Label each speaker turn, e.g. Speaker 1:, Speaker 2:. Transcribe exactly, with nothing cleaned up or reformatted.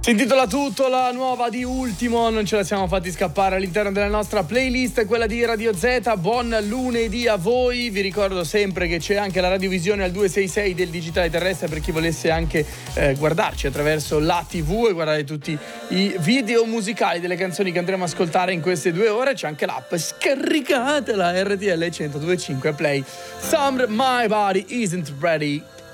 Speaker 1: Si intitola tutto, la nuova di Ultimo, non ce la siamo fatti scappare all'interno della nostra playlist, quella di Radio Z. Buon lunedì a voi, vi ricordo sempre che c'è anche la radiovisione al duecentosessantasei del digitale terrestre per chi volesse anche eh, guardarci attraverso la tivù e guardare tutti i video musicali delle canzoni che andremo a ascoltare in queste due ore. C'è anche l'app, scaricatela, R T L centodue e cinque Play. Summer My Body Isn't Ready.